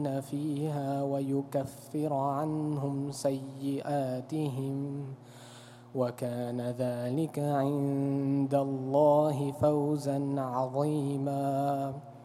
فيها ويكفر عنهم سيئاتهم وكان ذلك عند الله فوزا عظيما.